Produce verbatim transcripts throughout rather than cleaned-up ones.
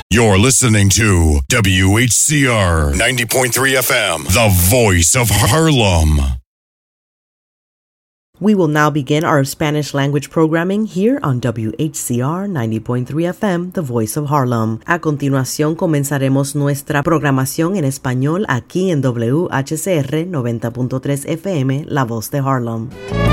You're listening to W H C R ninety point three F M, the voice of Harlem. We will now begin our Spanish language programming here on W H C R ninety point three F M, the voice of Harlem. A continuación comenzaremos nuestra programación en español aquí en W H C R noventa punto tres F M, la voz de Harlem.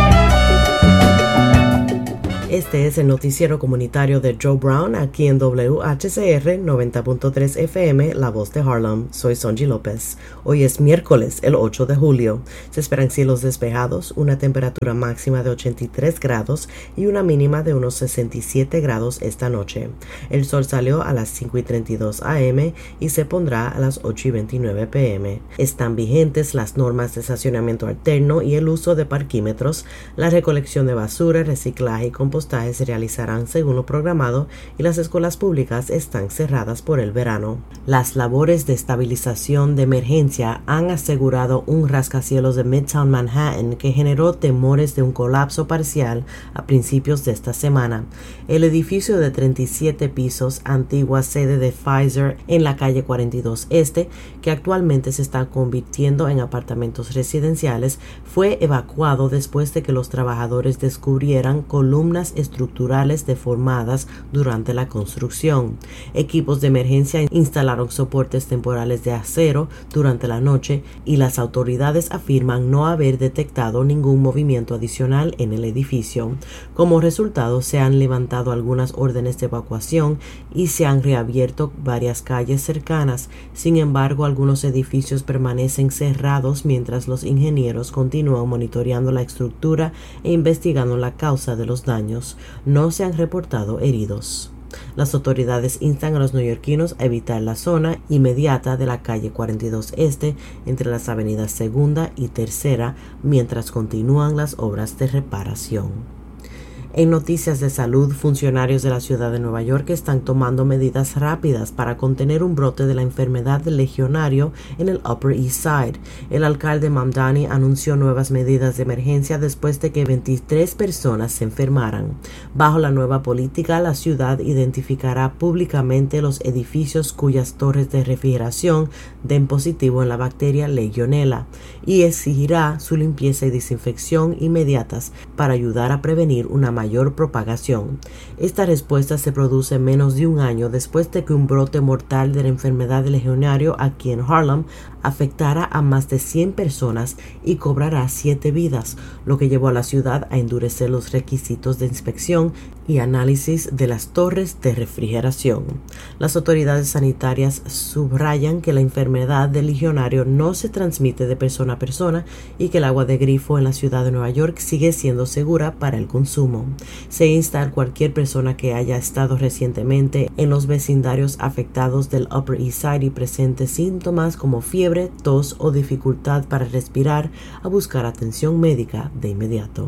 Este es el noticiero comunitario de Joe Brown aquí en W H C R noventa punto tres F M, la voz de Harlem. Soy Sonji López. Hoy es miércoles, el ocho de julio. Se esperan cielos despejados, una temperatura máxima de ochenta y tres grados y una mínima de unos sesenta y siete grados esta noche. El sol salió a las cinco y treinta y dos A M y se pondrá a las ocho y veintinueve P M. Están vigentes las normas de estacionamiento alterno y el uso de parquímetros. La recolección de basura, reciclaje y compostaje se realizarán según lo programado y las escuelas públicas están cerradas por el verano. Las labores de estabilización de emergencia han asegurado un rascacielos de Midtown Manhattan que generó temores de un colapso parcial a principios de esta semana. El edificio de treinta y siete pisos, antigua sede de Pfizer en la calle cuarenta y dos Este, que actualmente se está convirtiendo en apartamentos residenciales, fue evacuado después de que los trabajadores descubrieran columnas estructurales deformadas durante la construcción. Equipos de emergencia instalaron soportes temporales de acero durante la noche y las autoridades afirman no haber detectado ningún movimiento adicional en el edificio. Como resultado, se han levantado algunas órdenes de evacuación y se han reabierto varias calles cercanas. Sin embargo, algunos edificios permanecen cerrados mientras los ingenieros continúan monitoreando la estructura e investigando la causa de los daños. No se han reportado heridos. Las autoridades instan a los neoyorquinos a evitar la zona inmediata de la calle cuarenta y dos Este entre las avenidas Segunda y Tercera mientras continúan las obras de reparación. En noticias de salud, funcionarios de la ciudad de Nueva York están tomando medidas rápidas para contener un brote de la enfermedad del legionario en el Upper East Side. El alcalde Mamdani anunció nuevas medidas de emergencia después de que veintitrés personas se enfermaran. Bajo la nueva política, la ciudad identificará públicamente los edificios cuyas torres de refrigeración den positivo en la bacteria Legionella y exigirá su limpieza y desinfección inmediatas para ayudar a prevenir una mayor mayor propagación. Esta respuesta se produce menos de un año después de que un brote mortal de la enfermedad del legionario aquí en Harlem afectara a más de cien personas y cobrará siete vidas, lo que llevó a la ciudad a endurecer los requisitos de inspección y análisis de las torres de refrigeración. Las autoridades sanitarias subrayan que la enfermedad del legionario no se transmite de persona a persona y que el agua de grifo en la ciudad de Nueva York sigue siendo segura para el consumo. Se insta a cualquier persona que haya estado recientemente en los vecindarios afectados del Upper East Side y presente síntomas como fiebre, tos o dificultad para respirar a buscar atención médica de inmediato.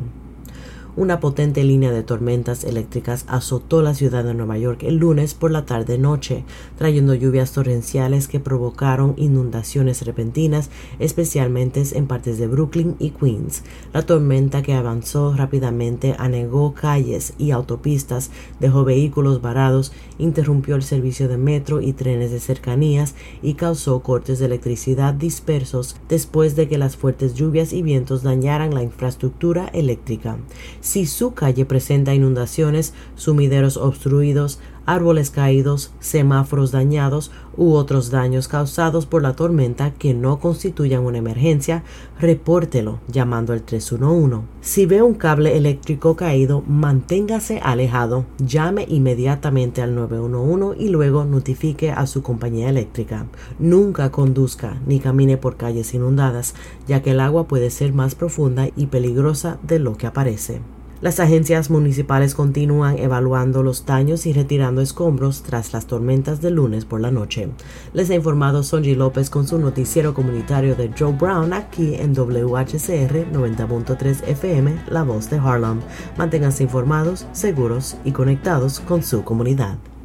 Una potente línea de tormentas eléctricas azotó la ciudad de Nueva York el lunes por la tarde-noche, trayendo lluvias torrenciales que provocaron inundaciones repentinas, especialmente en partes de Brooklyn y Queens. La tormenta, que avanzó rápidamente, anegó calles y autopistas, dejó vehículos varados, interrumpió el servicio de metro y trenes de cercanías y causó cortes de electricidad dispersos después de que las fuertes lluvias y vientos dañaran la infraestructura eléctrica. Si su calle presenta inundaciones, sumideros obstruidos, árboles caídos, semáforos dañados u otros daños causados por la tormenta que no constituyan una emergencia, repórtelo llamando al tres uno uno. Si ve un cable eléctrico caído, manténgase alejado, llame inmediatamente al nueve uno uno y luego notifique a su compañía eléctrica. Nunca conduzca ni camine por calles inundadas, ya que el agua puede ser más profunda y peligrosa de lo que aparece. Las agencias municipales continúan evaluando los daños y retirando escombros tras las tormentas del lunes por la noche. Les ha informado Sonji López con su noticiero comunitario de Joe Brown aquí en W H C R noventa punto tres F M, la voz de Harlem. Manténganse informados, seguros y conectados con su comunidad.